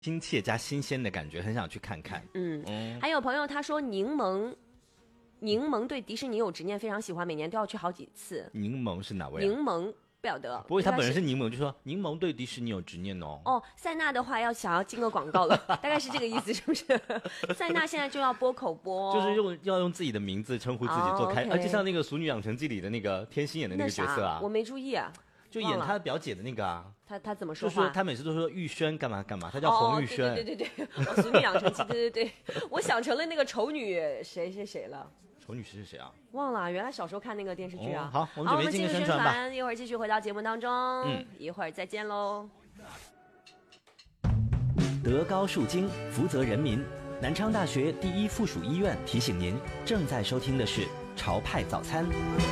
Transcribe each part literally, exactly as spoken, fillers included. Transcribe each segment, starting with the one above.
亲切加新鲜的感觉，很想去看看。 嗯，嗯还有朋友他说柠檬。柠檬对迪士尼有执念，非常喜欢，每年都要去好几次。 柠檬是哪位、啊？ 柠檬不晓得， 不过他本人是柠檬，就说柠檬对迪士尼有执念哦。 哦，塞纳的话要想要进个广告了，大概是这个意思，是不是？塞纳现在就要播口播， 就是用要用自己的名字称呼自己做开，哦 okay、而且像那个《俗女养成记》里的那个天心演的那个角色啊， 我没注意啊。 就演他表姐的那个啊， 他他怎么说话？ 就说他每次都说玉轩干嘛干嘛，他叫洪玉轩。 哦、对对对对对，哦，《俗女养成记》，对对对，我想成了那个丑女谁谁谁了。 丑女是谁啊？ 忘了，原来小时候看那个电视剧啊。 哦、好，我们准备进个宣传吧。 一会儿继续回到节目当中，嗯，一会儿再见喽。 德高树精，福泽人民。南昌大学第一附属医院提醒您，正在收听的是潮派早餐。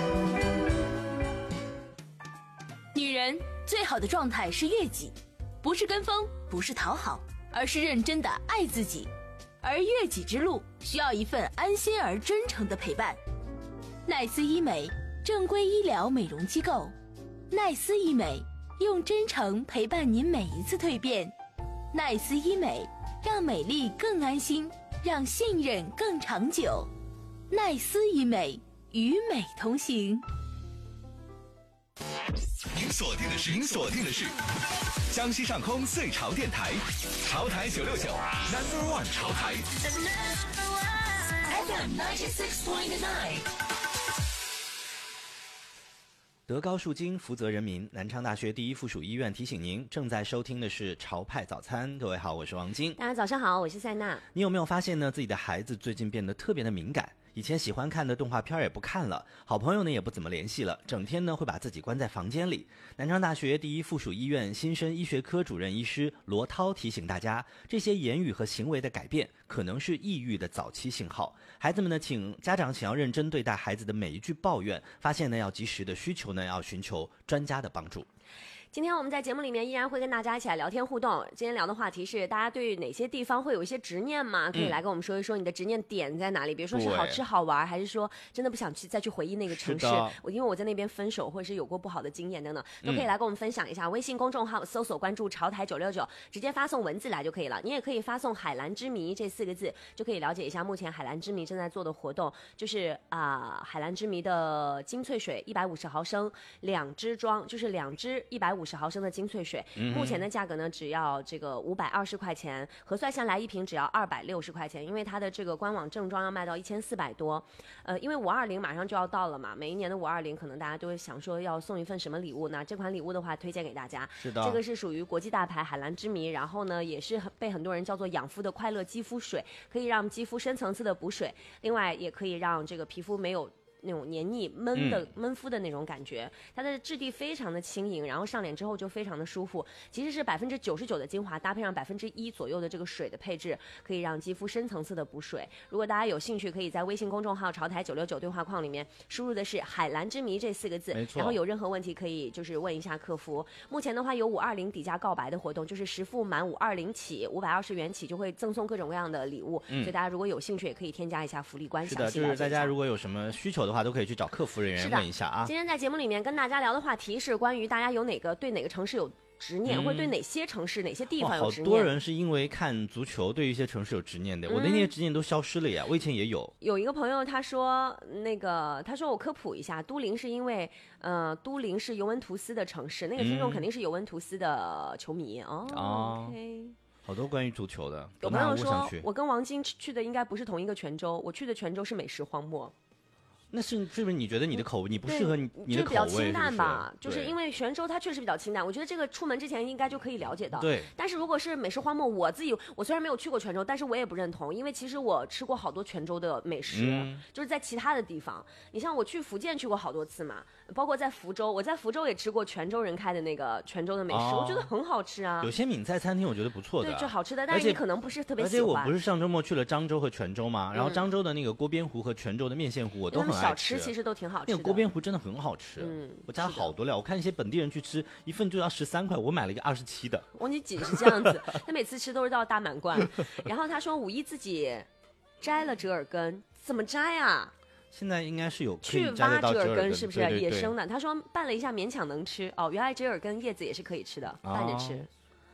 女人最好的状态是悦己，不是跟风，不是讨好，而是认真的爱自己。而悦己之路需要一份安心而真诚的陪伴。奈斯医美，正规医疗美容机构。奈斯医美，用真诚陪伴您每一次蜕变。奈斯医美，让美丽更安心，让信任更长久。奈斯医美，与美同行。 您锁定的是，您锁定的是江西上空最潮电台，潮台九六九 Number One 潮台 F M ninety-six point nine。德高树精，福泽人民。南昌大学第一附属医院提醒您，正在收听的是潮派早餐。各位好，我是王晶。 大家早上好，我是塞娜。 你有没有发现呢？自己的孩子最近变得特别的敏感。以前喜欢看的动画片也不看了，好朋友呢也不怎么联系了，整天呢会把自己关在房间里。南昌大学第一附属医院新生医学科主任医师罗涛提醒大家，这些言语和行为的改变可能是抑郁的早期信号。孩子们呢，请家长请要认真对待孩子的每一句抱怨，发现呢要及时的需求呢要寻求专家的帮助。 今天我们在节目里面依然会跟大家一起来聊天互动。今天聊的话题是大家对哪些地方会有一些执念吗？可以来跟我们说一说你的执念点在哪里，比如说是好吃好玩，还是说真的不想去再去回忆那个城市，我因为我在那边分手或者是有过不好的经验等等，都可以来跟我们分享一下。微信公众号搜索关注潮台九六九，直接发送文字来就可以了。你也可以发送海蓝之谜这四个字，就可以了解一下目前海蓝之谜正在做的活动，就是啊、呃、海蓝之谜的精粹水一百五十毫升两支装，就是两支一百五十毫升的精粹水，目前的价格呢只要这个五百二十块钱，核算下来一瓶只要二百六十块钱，因为它的这个官网正装要卖到一千四百多。呃，因为五二零马上就要到了嘛，每一年的五二零可能大家都会想说要送一份什么礼物呢？这款礼物的话推荐给大家， 是的， 这个是属于国际大牌海蓝之谜，然后呢也是被很多人叫做养肤的快乐肌肤水，可以让肌肤深层次的补水，另外也可以让这个皮肤没有那种黏腻闷的、嗯、闷肤的那种感觉，它的质地非常的轻盈，然后上脸之后就非常的舒服。其实是百分之九十九的精华搭配上百分之一左右的这个水的配置，可以让肌肤深层次的补水。如果大家有兴趣，可以在微信公众号潮台九六九对话框里面输入的是海蓝之谜这四个字，然后有任何问题可以就是问一下客服。目前的话有五二零底价告白的活动，就是实付满五二零起五百二十元起就会赠送各种各样的礼物、嗯、所以大家如果有兴趣也可以添加一下福利关系。 是的，就是大家如果有什么需求的话都可以去找客服人员问一下啊。 今天在节目里面跟大家聊的话题是关于大家有哪个对哪个城市有执念、嗯、或者对哪些城市哪些地方有执念。 好多人是因为看足球对一些城市有执念的、嗯、我的那些执念都消失了呀，我以前也有。 有一个朋友他说那个他说我科普一下，都灵是因为呃都灵是尤文图斯的城市，那个听众肯定是尤文图斯的球迷、嗯、哦, 哦 OK， 好多关于足球的。 有朋友说我跟王晶去的应该不是同一个泉州，我去的泉州是美食荒漠。 那是是不是你觉得你的口味你不适合你你的口味， 就是比较清淡吧？就是因为泉州它确实比较清淡，我觉得这个出门之前应该就可以了解到。 对。 但是如果是美食荒漠，我自己我虽然没有去过泉州，但是我也不认同，因为其实我吃过好多泉州的美食、嗯，就是在其他的地方。你像我去福建去过好多次嘛，包括在福州，我在福州也吃过泉州人开的那个泉州的美食，哦、我觉得很好吃啊。 有些闽菜餐厅我觉得不错的， 对，就好吃的，但是你可能不是特别喜欢。 而且我不是上周末去了漳州和泉州嘛，然后漳州的那个锅边糊和泉州的面线糊我都很爱吃。 小吃其实都挺好吃的， 那个锅边糊真的很好吃，嗯，我加了好多料。我看一些本地人去吃，一份就要十三块，我买了一个二十七的。 王锦锦是这样子，他每次吃都是到大满贯。然后他说五一自己摘了折耳根，怎么摘啊？ 现在应该是有可以去挖折耳根，是不是？ 对对对， 野生的。他说拌了一下，勉强能吃。哦，原来折耳根叶子也是可以吃的，拌着吃。哦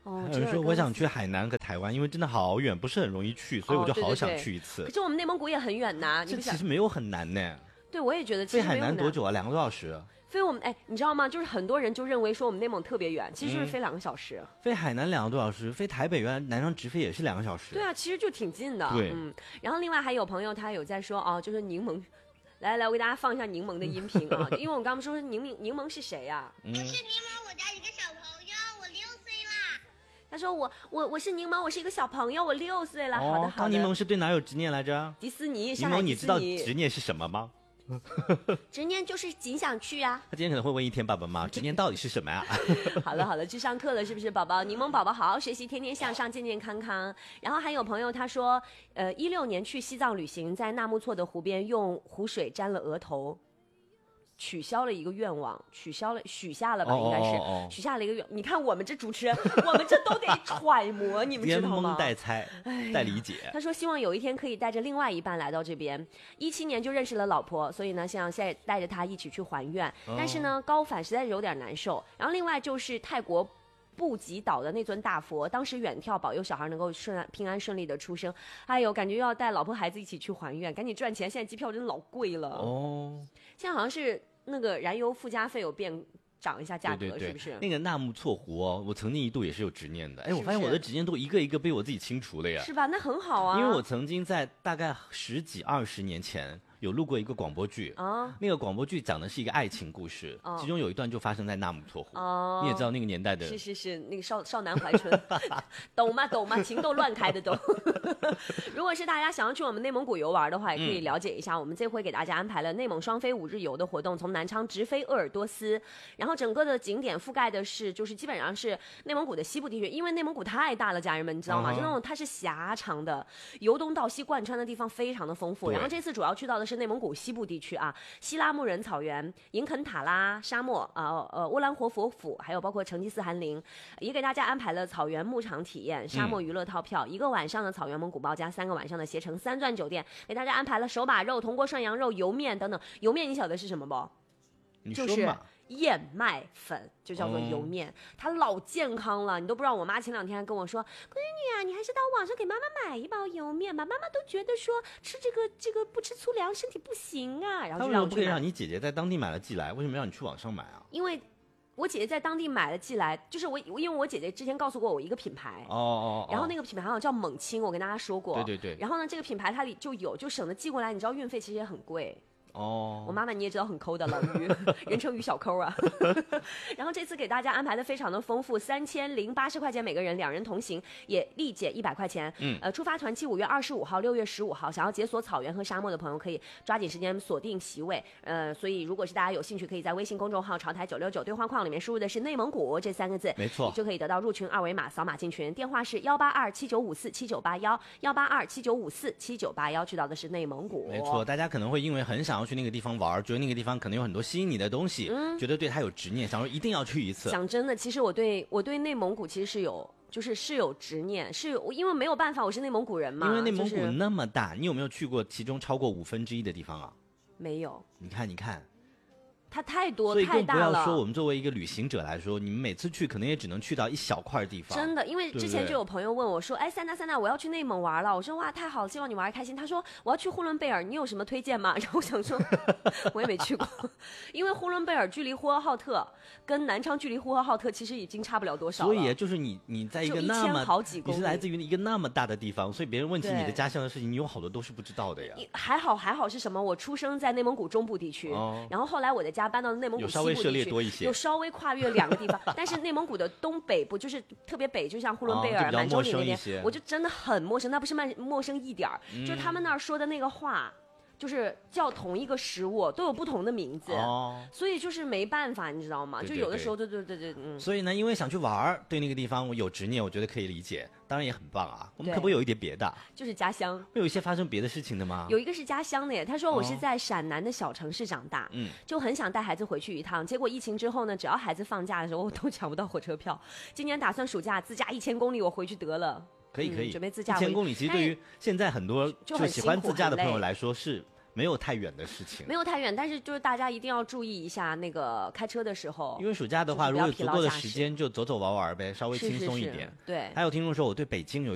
哦， 有人说我想去海南和台湾，因为真的好远，不是很容易去，所以我就好想去一次。 哦、对对对可是我们内蒙古也很远呐， 这其实没有很难呢。 对，我也觉得其实飞海南多久啊？两个多小时。 飞我们哎，你知道吗？就是很多人就认为说我们内蒙特别远，其实就是飞两个小时。 嗯、飞海南两个多小时，飞台北原来南昌直飞也是两个小时。 对啊，其实就挺近的。 对， 嗯。然后另外还有朋友他有在说哦，就是柠檬，来来，我给大家放一下柠檬的音频啊，因为我刚刚说柠檬柠檬是谁呀、啊？ 我是柠檬，我家一个小朋友，我六岁啦。 他说我我我是柠檬，我是一个小朋友，我六岁了。 哦、 好的好的。 刚柠檬是对哪有执念来着？ 迪士尼。 柠檬，你知道执念是什么吗？ 执念就是仅想去啊。 他今天可能会问一天爸爸妈妈，执念到底是什么呀？ 好了好了，去上课了是不是，宝宝？柠檬宝宝好好学习，天天向上，健健康康。然后还有朋友他说，呃，一六年去西藏旅行，在纳木错的湖边用湖水沾了额头。取消了一个愿望，取消了许下了吧，应该是、 哦哦哦、 许下了一个愿。你看我们这主持人，我们这都得揣摩，你们知道吗？ 连蒙带猜，带理解。 他说希望有一天可以带着另外一半来到这边。一七年就认识了老婆，所以呢，想现在带着他一起去还愿。 哦、 但是呢，高反实在是有点难受。然后另外就是泰国布吉岛的那尊大佛，当时远眺保佑小孩能够顺平安顺利的出生。哎呦，感觉要带老婆孩子一起去还愿，赶紧赚钱，现在机票真的老贵了。 哦， 现在好像是。那个燃油附加费有变涨一下价格， 对对对是不是？ 那个纳木错湖哦，我曾经一度也是有执念的。哎，我发现我的执念都一个一个被我自己清除了呀。 是吧？那很好啊。 因为我曾经在大概十几二十年前有录过一个广播剧啊，那个广播剧讲的是一个爱情故事，哦、其中有一段就发生在纳木错湖。哦，你也知道那个年代的。 是是是，那个少少男怀春，懂吗？懂吗？情窦乱开的懂。如果是大家想要去我们内蒙古游玩的话，也可以了解一下。嗯、我们这回给大家安排了内蒙双飞五日游的活动，从南昌直飞鄂尔多斯，然后整个的景点覆盖的是，就是基本上是内蒙古的西部地区，因为内蒙古太大了，家人们你知道吗？就、嗯、那种它是狭长的，由东到西贯穿的地方非常的丰富。然后这次主要去到的是内蒙古西部地区啊，西拉木仁草原、银肯塔拉沙漠啊、呃窝兰活佛府，还有包括成吉思汗陵，也给大家安排了草原牧场体验、沙漠娱乐套票，嗯、一个晚上的草原蒙古包加三个晚上的携程三钻酒店，给大家安排了手把肉、铜锅涮羊肉、油面等等。油面你晓得是什么不？ 你说嘛。 就是燕麦粉，就叫做油面，哦、它老健康了，你都不知道。我妈前两天还跟我说：“闺女啊，你还是到网上给妈妈买一包油面吧。”妈妈都觉得说吃这个这个不吃粗粮身体不行啊。然后就让我不可以让你姐姐在当地买了寄来，为什么让你去网上买啊？ 因为我姐姐在当地买了寄来，就是我因为我姐姐之前告诉过我一个品牌哦哦， 然后那个品牌好像叫猛青，我跟大家说过。 对对对。 然后呢，这个品牌它里就有，就省得寄过来，你知道运费其实也很贵。 哦， 我妈妈你也知道很抠的老于，人称于小抠啊。然后这次给大家安排的非常的丰富，三千零八十块钱每个人，两人同行也立减一百块钱。嗯，呃，出发团期五月二十五号、六月十五号，想要解锁草原和沙漠的朋友可以抓紧时间锁定席位。呃，所以如果是大家有兴趣，可以在微信公众号潮台九六九对话框里面输入的是内蒙古这三个字， 没错， 就可以得到入群二维码，扫码进群。电话是幺八二七九五四七九八幺，幺八二七九五四七九八幺，去到的是内蒙古。 没错，大家可能会因为很想要去那个地方玩，觉得那个地方可能有很多吸引你的东西，嗯、觉得对它有执念，想说一定要去一次。 讲真的，其实我对我对内蒙古其实是有，就是是有执念，是有，因为没有办法，我是内蒙古人嘛。 因为内蒙古那么大，就是、你有没有去过其中超过五分之一的地方啊？ 没有。 你看，你看。 它太多所以更不太大了， 要说我们作为一个旅行者来说，你们每次去可能也只能去到一小块地方。 真的，因为之前就有朋友问我说：“哎，三大三大，我要去内蒙玩了。”我说：“哇，太好了，希望你玩开心。”他说：“我要去呼伦贝尔，你有什么推荐吗？”然后我想说，我也没去过，因为呼伦贝尔距离呼和浩特跟南昌距离呼和浩特其实已经差不了多少了。 所以就是你你在一个那么好几公里， 你是来自于一个那么大的地方，所以别人问起你的家乡的事情，你有好多都是不知道的呀。 还好还好是什么？我出生在内蒙古中部地区，哦、然后后来我的家搬到内蒙古西部地区。 稍微涉猎多一些， 有稍微跨越两个地方，但是内蒙古的东北部就是特别北，就像呼伦贝尔、满洲里那边，我就真的很陌生，那不是陌陌生一点儿，嗯、就是他们那儿说的那个话。就是叫同一个食物都有不同的名字，哦、所以就是没办法，你知道吗？ 对对对， 就有的时候，对对对对，嗯。 所以呢，因为想去玩，对那个地方有执念，我觉得可以理解，当然也很棒啊。我们可不可以有一点别的？ 就是家乡， 会有一些发生别的事情的吗？ 有一个是家乡的耶，他说我是在陕南的小城市长大，嗯、哦，就很想带孩子回去一趟。结果疫情之后呢，只要孩子放假的时候，我都抢不到火车票。今年打算暑假自驾一千公里，我回去得了。 可以可以， 嗯、准备自驾一千公里，其实对于现在很多就喜欢自驾的朋友来说是没有太远的事情， 没有太远，但是就是大家一定要注意一下那个开车的时候， 因为暑假的话，如果有足够的时间，就走走玩玩呗，稍微轻松一点。 是是是对， 还有听众说，我对北京有